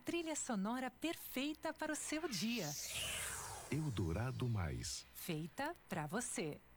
trilha sonora perfeita para o seu dia. Eldorado Mais. Feita pra você.